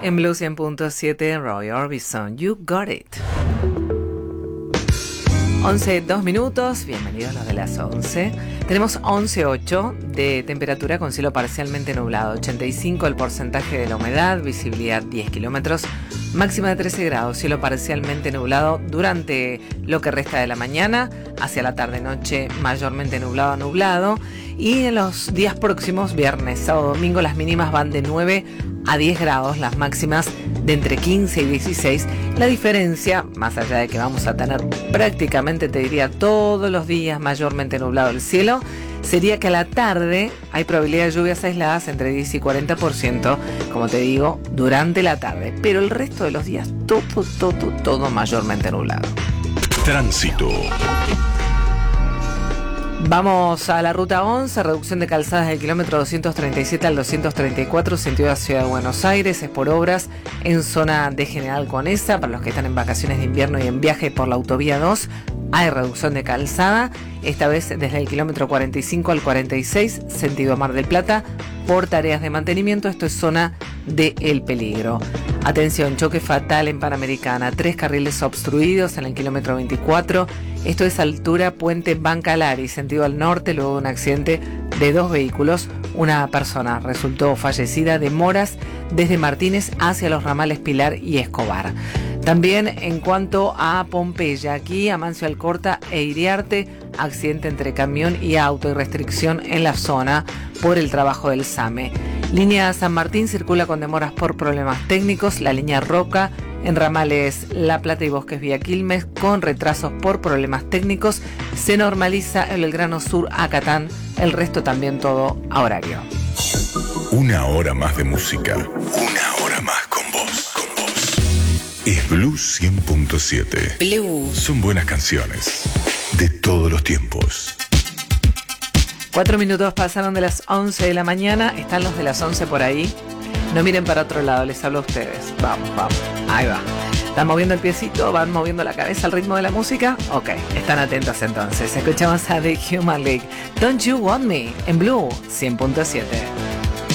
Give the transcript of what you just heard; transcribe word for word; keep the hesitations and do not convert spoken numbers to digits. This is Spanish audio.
En Blue cien punto siete, Roy Orbison, You Got It. once, dos minutos, bienvenidos los de las once. Tenemos once coma ocho de temperatura con cielo parcialmente nublado, ochenta y cinco el porcentaje de la humedad, visibilidad diez kilómetros, máxima de trece grados, cielo parcialmente nublado durante lo que resta de la mañana, hacia la tarde-noche mayormente nublado a nublado, y en los días próximos, viernes, sábado, domingo, las mínimas van de nueve a diez grados, las máximas de entre quince y dieciséis. La diferencia, más allá de que vamos a tener prácticamente, te diría, todos los días mayormente nublado el cielo, sería que a la tarde hay probabilidad de lluvias aisladas entre diez y cuarenta por ciento, como te digo, durante la tarde. Pero el resto de los días, todo, todo, todo mayormente nublado. Tránsito. Vamos a la ruta once, reducción de calzadas del kilómetro doscientos treinta y siete al doscientos treinta y cuatro, sentido a Ciudad de Buenos Aires, es por obras en zona de General Conesa. Para los que están en vacaciones de invierno y en viaje por la autovía dos, hay reducción de calzada, esta vez desde el kilómetro cuarenta y cinco al cuarenta y seis, sentido Mar del Plata, por tareas de mantenimiento. Esto es zona de El Peligro. Atención, choque fatal en Panamericana, tres carriles obstruidos en el kilómetro veinticuatro. Esto es altura Puente Bancalari, sentido al norte, luego de un accidente de dos vehículos. Una persona resultó fallecida, demoras desde Martínez hacia los ramales Pilar y Escobar. También en cuanto a Pompeya, aquí Amancio Alcorta e Iriarte, accidente entre camión y auto y restricción en la zona por el trabajo del SAME. Línea San Martín circula con demoras por problemas técnicos. La línea Roca en ramales La Plata y Bosques vía Quilmes con retrasos por problemas técnicos. Se normaliza el Belgrano Sur a Catán, el resto también todo a horario. Una hora más de música. Una hora más con vos. Con vos. Es Blue cien punto siete. Blue. Son buenas canciones de todos los tiempos. Cuatro minutos pasaron de las once de la mañana. Están los de las once por ahí. No miren para otro lado, les hablo a ustedes. Vamos, vamos. Ahí va. ¿Están moviendo el piecito? ¿Van moviendo la cabeza al ritmo de la música? Ok, están atentos entonces. Escuchamos a The Human League. Don't You Want Me en Blue cien punto siete.